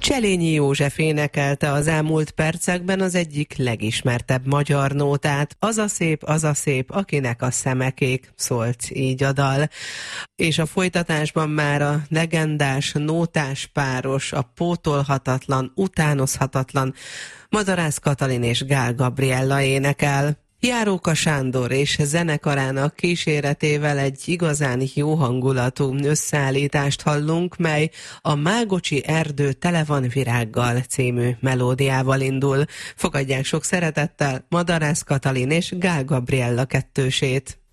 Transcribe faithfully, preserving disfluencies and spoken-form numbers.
Cselényi József énekelte az elmúlt percekben az egyik legismertebb magyar nótát. Az a szép, az a szép, akinek a szemekék, szólt így a dal. És a folytatásban már a legendás nótás páros, a pótolhatatlan, utánozhatatlan Madarász Katalin és Gál Gabriella énekel. Járóka Sándor és zenekarának kíséretével egy igazán jó hangulatú összeállítást hallunk, mely a Mágocsi erdő tele van virággal című melódiával indul. Fogadják sok szeretettel Madarász Katalin és Gál Gabriella kettősét.